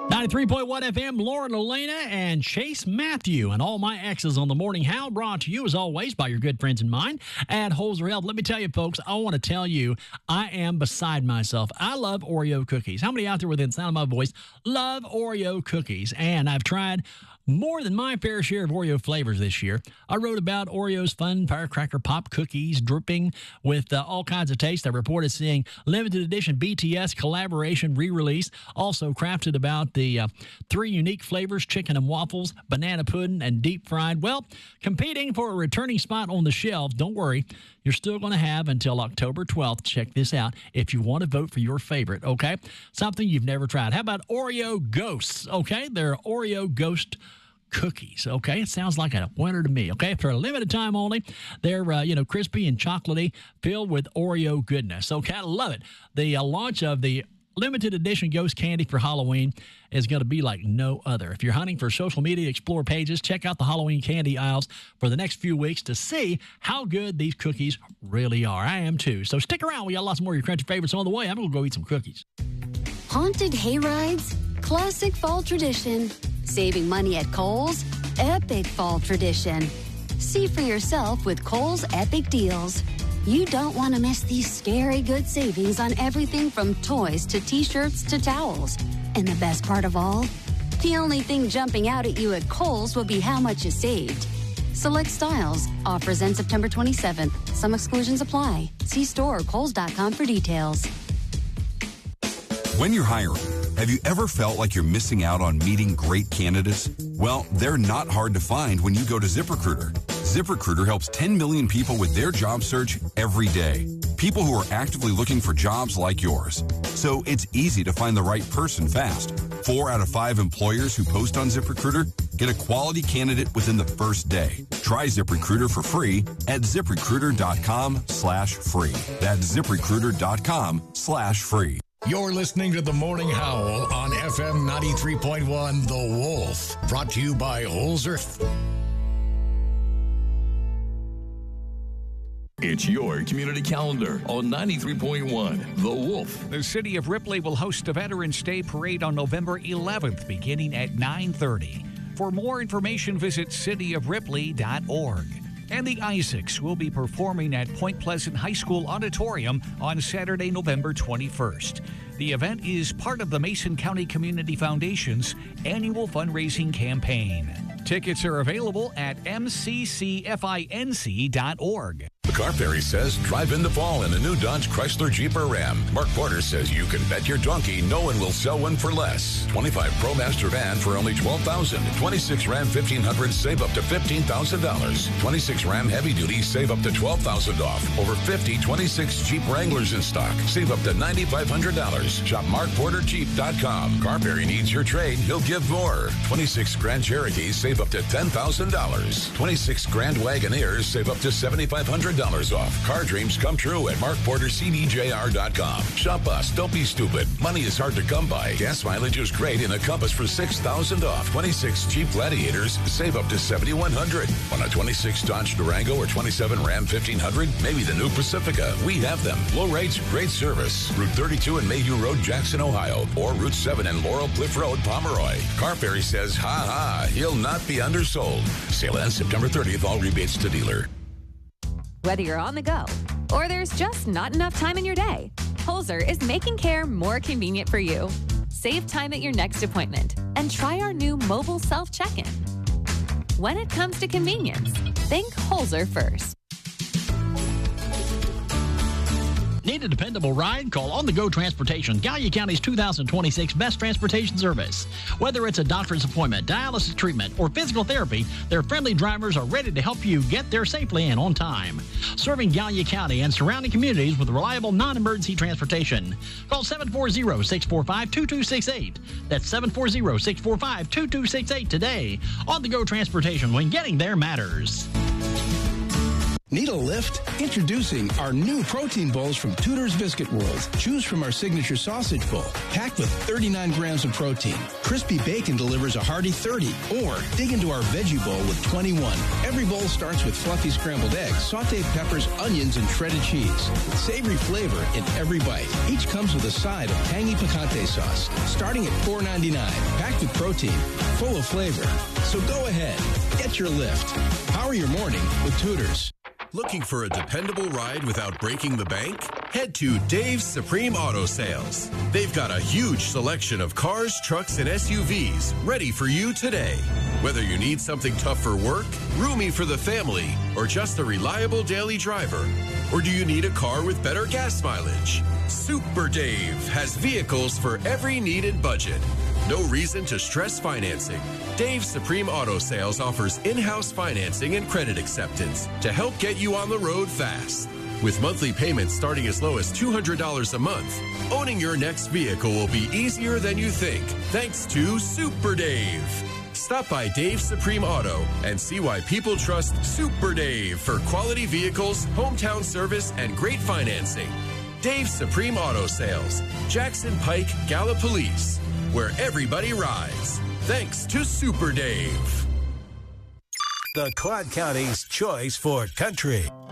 93.1 FM, Lauren Elena and Chase Matthew and all my exes on the Morning How, brought to you as always by your good friends and mine at Holzer Health. Let me tell you, folks, I want to tell you, I am beside myself. I love Oreo cookies. How many out there within the sound of my voice love Oreo cookies? And I've tried more than my fair share of Oreo flavors this year. I wrote about Oreo's fun firecracker pop cookies dripping with all kinds of taste. I reported seeing limited edition BTS collaboration re-release. Also crafted about the three unique flavors, chicken and waffles, banana pudding, and deep fried. Well, competing for a returning spot on the shelf, don't worry. You're still going to have until October 12th. Check this out if you want to vote for your favorite, okay? Something you've never tried. How about Oreo Ghosts, okay? They're Oreo Ghost cookies, okay? It sounds like a winner to me, okay? For a limited time only, they're, crispy and chocolatey, filled with Oreo goodness, okay? I love it. The launch of the limited edition Ghost Candy for Halloween is going to be like no other. If you're hunting for social media Explore pages, check out the Halloween candy aisles for the next few weeks to see how good these cookies really are. I am too. So stick around. We got lots more of your crunchy favorites on the way. I'm going to go eat some cookies. Haunted hayrides, classic fall tradition. Saving money at Kohl's, epic fall tradition. See for yourself with Kohl's Epic Deals. You don't want to miss these scary good savings on everything from toys to t-shirts to towels. And the best part of all? The only thing jumping out at you at Kohl's will be how much you saved. Select styles. Offers end September 27th. Some exclusions apply. See store or kohls.com for details. When you're hiring, have you ever felt like you're missing out on meeting great candidates? Well, they're not hard to find when you go to ZipRecruiter. ZipRecruiter helps 10 million people with their job search every day. People who are actively looking for jobs like yours. So it's easy to find the right person fast. 4 out of 5 employers who post on ZipRecruiter get a quality candidate within the first day. Try ZipRecruiter for free at ZipRecruiter.com/free. That's ZipRecruiter.com/free. You're listening to The Morning Howl on FM 93.1 The Wolf. Brought to you by Holzer. It's your community calendar on 93.1 The Wolf. The city of Ripley will host a Veterans Day Parade on November 11th, beginning at 9:30. For more information, visit cityofripley.org. And the Isaacs will be performing at Point Pleasant High School Auditorium on Saturday, November 21st. The event is part of the Mason County Community Foundation's annual fundraising campaign. Tickets are available at mccfinc.org. The Car Fairy says drive in the fall in a new Dodge Chrysler Jeep or Ram. Mark Porter says you can bet your donkey no one will sell one for less. 25 ProMaster van for only $12,000. 26 Ram 1500 save up to $15,000. 26 Ram Heavy Duty save up to $12,000 off. Over 50 26 Jeep Wranglers in stock. Save up to $9,500. Shop MarkPorterJeep.com. Car Fairy needs your trade. He'll give more. 26 Grand Cherokees save up to $10,000. 26 Grand Wagoneers save up to $7,500 off. Car dreams come true at MarkPorterCDJR.com. Shop us. Don't be stupid. Money is hard to come by. Gas mileage is great in a Compass for $6,000 off. 26 Jeep Gladiators save up to $7,100. On a 26 Dodge Durango or 27 Ram 1500, maybe the new Pacifica. We have them. Low rates, great service. Route 32 and Mayhew Road, Jackson, Ohio. Or Route 7 and Laurel Cliff Road, Pomeroy. Car Fairy says, ha ha, he'll not be undersold. Sale ends September 30th. All rebates to dealer. Whether you're on the go or there's just not enough time in your day, Holzer is making care more convenient for you. Save time at your next appointment and try our new mobile self-check-in. When it comes to convenience, think Holzer first. Need a dependable ride? Call On The Go Transportation, Gallia County's 2026 best transportation service. Whether it's a doctor's appointment, dialysis treatment, or physical therapy, their friendly drivers are ready to help you get there safely and on time. Serving Gallia County and surrounding communities with reliable non-emergency transportation. Call 740-645-2268. That's 740-645-2268 today. On The Go Transportation, when getting there matters. Need a lift? Introducing our new protein bowls from Tudor's Biscuit World. Choose from our signature sausage bowl, packed with 39 grams of protein. Crispy bacon delivers a hearty 30. Or dig into our veggie bowl with 21. Every bowl starts with fluffy scrambled eggs, sauteed peppers, onions, and shredded cheese. With savory flavor in every bite. Each comes with a side of tangy picante sauce, starting at $4.99. Packed with protein, full of flavor. So go ahead, get your lift. Power your morning with Tudor's. Looking for a dependable ride without breaking the bank? Head to Dave's Supreme Auto Sales. They've got a huge selection of cars, trucks, and SUVs ready for you today. Whether you need something tough for work, roomy for the family, or just a reliable daily driver, or do you need a car with better gas mileage? Super Dave has vehicles for every need and budget. No reason to stress financing. Dave's Supreme Auto Sales offers in-house financing and credit acceptance to help get you on the road fast. With monthly payments starting as low as $200 a month, owning your next vehicle will be easier than you think, thanks to Super Dave. Stop by Dave's Supreme Auto and see why people trust Super Dave for quality vehicles, hometown service, and great financing. Dave's Supreme Auto Sales, Jackson Pike, Gallipolis, where everybody rides. Thanks to Super Dave. The Quad County's choice for country.